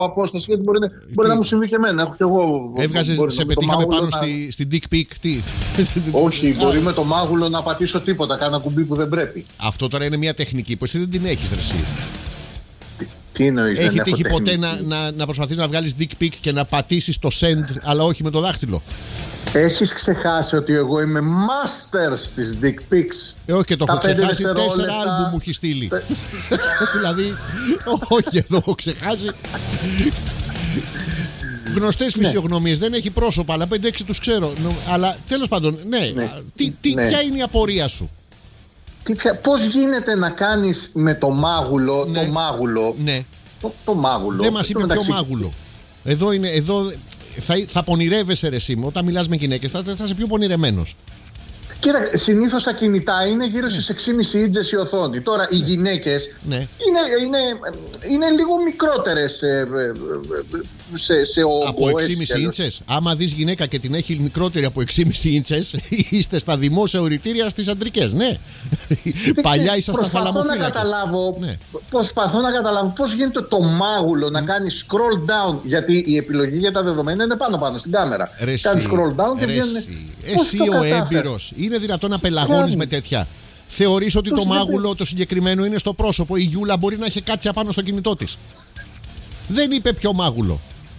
απόσταση, γιατί μπορεί να μου συμβεί και εμένα. Έχω κι εγώ. Έβγαζε, σε πετύχαμε πάνω στην dick pic, τι. Όχι, μπορεί με το μάγουλο να πατήσω τίποτα, κάνα κουμπί που δεν πρέπει. Αυτό τώρα είναι μια τεχνική που εσύ δεν την έχεις, ρε εσύ. Τι εννοείς, έχει τύχει ποτέ να προσπαθείς να βγάλεις dick pic και να πατήσεις το send, αλλά όχι με το δάχτυλο? Έχεις ξεχάσει ότι εγώ είμαι master στις dick pics? Όχι, και το έχω ξεχάσει. 4 άλμπου μου έχει στείλει. Δηλαδή, όχι, εδώ έχω ξεχάσει. Γνωστές φυσιογνωμίες, δεν έχει πρόσωπα, αλλά 5-6 τους ξέρω. Αλλά τέλος πάντων, ποια είναι η απορία σου? Πώς γίνεται να κάνεις με το μάγουλο, ναι. το μάγουλο, ναι. το μάγουλο. Δεν μας είπε ποιο μάγουλο. Εδώ θα πονηρεύεσαι, ρε εσύ. Όταν μιλάς με γυναίκες θα είσαι πιο πονηρεμένος. Κοίτα, συνήθως τα κινητά είναι γύρω στις 6,5 ίντσες η οθόνη. Τώρα οι γυναίκες είναι λίγο μικρότερες σε όγκο. Από 6,5 ίντσες. Άμα δεις γυναίκα και την έχει μικρότερη από 6,5 ίντσες, είστε στα δημόσια οριτήρια στις αντρικές. Ναι. Παλιά ήσασταν χαλαμοφύλακες. Προσπαθώ να καταλάβω πώς γίνεται το μάγουλο να κάνει scroll down. Γιατί η επιλογή για τα δεδομένα είναι πάνω στην κάμερα. Κάνει scroll down και βγαίνουν. Εσύ ο έμπειρος, είναι δυνατόν να πελαγώνεις με τέτοια? Θεωρείς ότι το μάγουλο το συγκεκριμένο είναι στο πρόσωπο? Η Γιούλα μπορεί να έχει κάτσει απάνω στο κινητό της. Δεν είπε ποιο μάγουλο.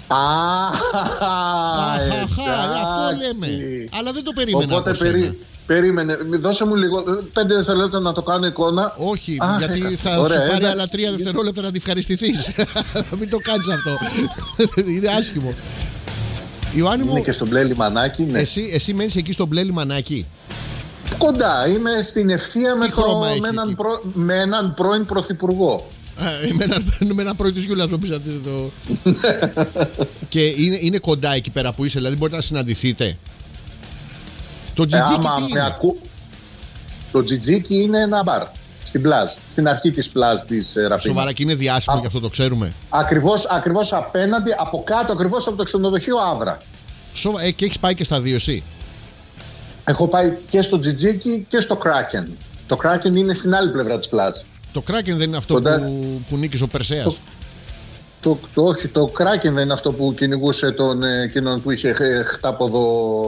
Αυτό λέμε. Αλλά δεν το περίμενα. Οπότε περίμενε. Δώσε μου λίγο 5 δευτερόλεπτα να το κάνω εικόνα. Όχι, γιατί θα σου πάρει άλλα 3 δευτερόλεπτα να τη ευχαριστηθείς. Μην το κάνεις αυτό. Είναι άσχημο. Ιωάννη μου, είναι και στο μπλε λιμανάκι, ναι. Εσύ μένεις εκεί στο μπλε λιμανάκι? Κοντά, είμαι στην ευθεία με έναν πρώην πρωθυπουργό. Με έναν πρώην της Γιούλας, νομίζατε το. Και είναι κοντά εκεί πέρα που είσαι, δηλαδή μπορείτε να συναντηθείτε? Το τζιτζίκι τι είναι? Το τζιτζίκι είναι ένα μπαρ στην πλάζ, στην αρχή της πλάζ της Ραφίνα. Σοβαρά, και είναι διάσημο και αυτό το ξέρουμε. Ακριβώς απέναντι, από κάτω, ακριβώς από το ξενοδοχείο Άβρα. Και έχεις πάει και στα δύο εσύ? Έχω πάει και στο τζιτζίκι και στο Kraken. Το Kraken είναι στην άλλη πλευρά της πλάζ. Το Kraken δεν είναι αυτό που νίκησε ο Περσέας? Όχι, το Kraken δεν είναι αυτό που κυνηγούσε εκείνον που είχε χτάποδο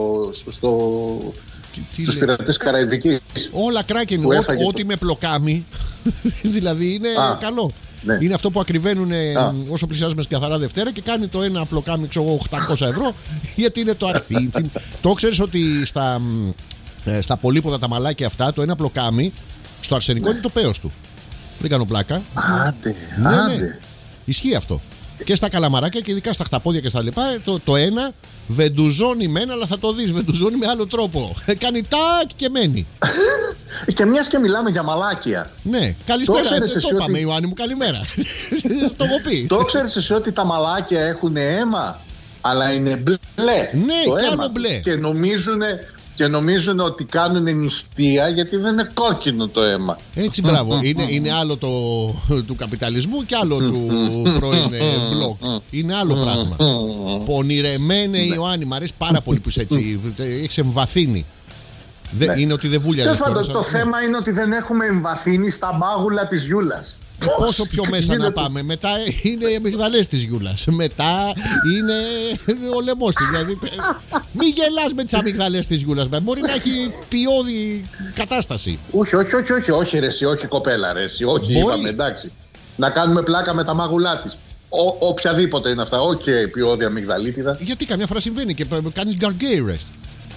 στους πειρατές Καραϊβικής. Όλα Kraken, ό,τι με πλοκάμι. Δηλαδή είναι καλό. Ναι. Είναι αυτό που ακριβένουν όσο πλησιάζουμε στην Καθαρά Δευτέρα και κάνει το ένα πλοκάμι 800 ευρώ, γιατί είναι το αρθί. Το ξέρεις ότι στα πολύποτα τα μαλάκια αυτά, το ένα πλοκάμι στο αρσενικό είναι το πέος του. Δεν κάνω πλάκα. Άντε. Ισχύει αυτό. Και στα καλαμαράκια και ειδικά στα χταπόδια και στα λοιπά, το ένα βεντουζώνει μένα, αλλά θα το δεις, βεντουζώνει με άλλο τρόπο. Κάνει τάκ και μένει. Και μιας και μιλάμε για μαλάκια. Ναι, καλησπέρα. Το είπαμε, Ιωάννη μου, καλημέρα. Στο έχω πει. Το ξέρεις εσύ ότι τα μαλάκια έχουν αίμα, αλλά είναι μπλε? Ναι, κι άλλο μπλε. Και νομίζουν ότι κάνουν νηστεία γιατί δεν είναι κόκκινο το αίμα. Έτσι, μπράβο. Είναι άλλο του καπιταλισμού και άλλο του πρώην μπλοκ. Είναι άλλο πράγμα. Πονηρεμένε, Ιωάννη, μου αρέσει πάρα πολύ που είσαι έτσι. Έχεις εμβαθύνει. Είναι ότι δεν βούλιαζε. Το θέμα είναι ότι δεν έχουμε εμβαθύνει στα μάγουλα της Γιούλας. Πόσο πιο μέσα να πάμε? Μετά είναι οι αμυγδαλές της Γιούλας. Μετά είναι ο λαιμός της. Δηλαδή, μη γελάς με τις αμυγδαλές της Γιούλας. Μπορεί να έχει ποιόδη κατάσταση. Όχι ρε εσύ, όχι κοπέλα ρε εσύ. Όχι, είπαμε, εντάξει. Να κάνουμε πλάκα με τα μάγουλά της. Οποιαδήποτε είναι αυτά. Όχι ποιόδη αμυγδαλίτιδα. Γιατί καμιά φορά συμβαίνει και κάνεις γκαργκέιρες.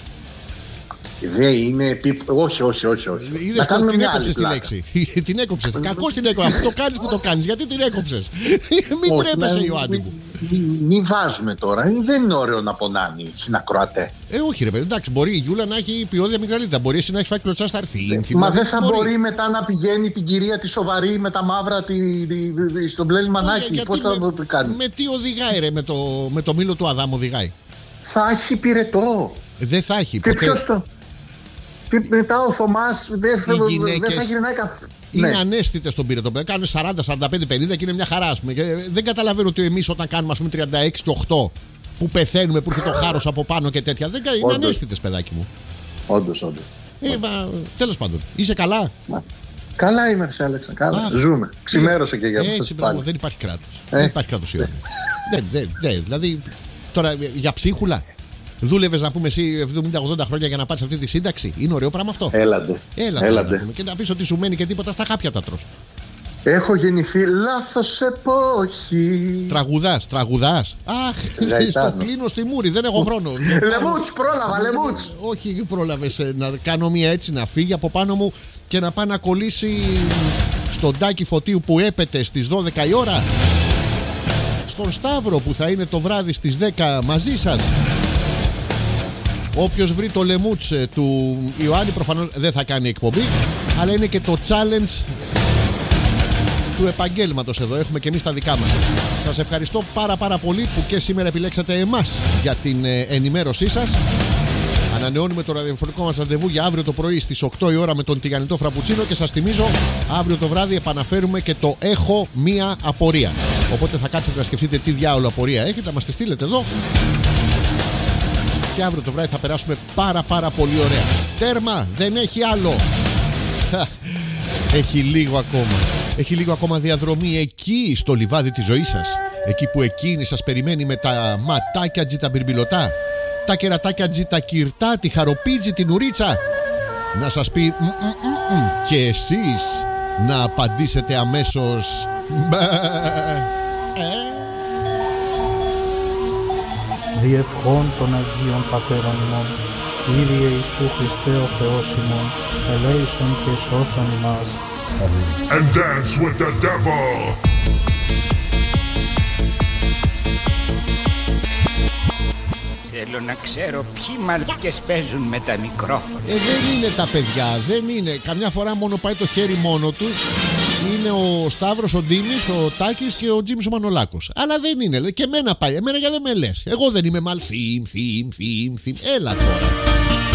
Δεν είναι. Όχι. Είδες, την έκοψες τη λέξη. Την έκοψες. Κακώς την έκοψες. Αυτό το κάνεις που το κάνεις. Γιατί την έκοψες? Μην τρέπεσαι, Ιωάννη μου. Μην βάζουμε τώρα. Δεν είναι ωραίο να πονάνε οι συνακροατές. Όχι, ρε παιδί. Εντάξει, μπορεί η Γιούλα να έχει ποιόδη αμυγδαλίτιδα. Μπορεί εσύ να έχει φάει κλωτσά στα αρθή. Μα δεν θα μπορεί μετά να πηγαίνει την κυρία τη σοβαρή με τα μαύρα στο μπλε λιμανάκι? Πώς θα το κάνει? Με τι οδηγάει, ρε? Με το μήλο του Αδάμ οδηγάει. Θα έχει πυρετό. Δεν θα έχει. Και ποιος το. Μετά ο Θωμάς δεν θα γυρνάει καθόλου. Είναι ανέστητες στον πυρετό. Κάνουν 40, 45, 50 και είναι μια χαρά. Δεν καταλαβαίνω ότι εμείς όταν κάνουμε 36 και 8 που πεθαίνουμε, που έρχεται το χάρος από πάνω και τέτοια. Είναι ανέστητες, παιδάκι μου. Όντως. Τέλος πάντων. Είσαι καλά? Καλά είμαι, Αλέξα. Καλά. Ζούμε. Ξημέρωσε και για αυτό. Έτσι, μπράβο. Δεν υπάρχει κράτος. Δεν υπάρχει κράτος, Ιωάννη. Δηλαδή, τώρα για ψίχουλα. Δούλευες να πούμε εσύ 70-80 χρόνια για να πάρεις αυτή τη σύνταξη. Είναι ωραίο πράγμα αυτό. Έλαντε. Και να πεις ότι σου μένει και τίποτα στα χάπια τα τρως. Έχω γεννηθεί λάθος εποχή. Τραγουδάς. Αχ, στο κλείνω στη μούρη, δεν έχω χρόνο. Λεμούτς, πρόλαβα, λεμούτς. Όχι, πρόλαβες να κάνω μία έτσι, να φύγει από πάνω μου και να πάει να κολλήσει στον Τάκη Φωτίου που έπεται στις 12 η ώρα. Στον Σταύρο που θα είναι το βράδυ στις 10 μαζί σας. Όποιος βρει το λεμούτς του Ιωάννη προφανώς δεν θα κάνει εκπομπή, αλλά είναι και το challenge του επαγγέλματος εδώ. Έχουμε και εμείς τα δικά μας. Σας ευχαριστώ πάρα πολύ που και σήμερα επιλέξατε εμάς για την ενημέρωσή σας. Ανανεώνουμε το ραδιοφωνικό μας ραντεβού για αύριο το πρωί στις 8 η ώρα με τον τηγανιτό φραπουτσίνο και σας θυμίζω αύριο το βράδυ επαναφέρουμε και το έχω μία απορία. Οπότε θα κάτσετε να σκεφτείτε τι διάολο απορία έχετε, μας τη στείλετε εδώ. Και αύριο το βράδυ θα περάσουμε πάρα πολύ ωραία. Τέρμα, δεν έχει άλλο. Έχει λίγο ακόμα διαδρομή εκεί στο λιβάδι της ζωής σας. Εκεί που εκείνη σας περιμένει με τα ματάκια τζι τα μπιρμπιλωτά, τα κερατάκια τζι τα κυρτά, τη χαροπίτζι, την ουρίτσα. Να σας πει και εσείς να απαντήσετε αμέσως. Διευχών των Αγίων Πατέρων ημών, Κύριε Ιησού Χριστέ ο Θεός ημών, ελέησον και σώσον ημάς. And dance with the devil. Θέλω να ξέρω ποιοι μαλακές παίζουν με τα μικρόφωνα. Δεν είναι τα παιδιά, δεν είναι. Καμιά φορά μόνο πάει το χέρι μόνο του. Είναι ο Σταύρος, ο Ντίμης, ο Τάκης και ο Τζίμης ο Μανολάκος. Αλλά δεν είναι. Και εμένα πάει. Εμένα για δεν με λες. Εγώ δεν είμαι μαλθήμ. Έλα τώρα.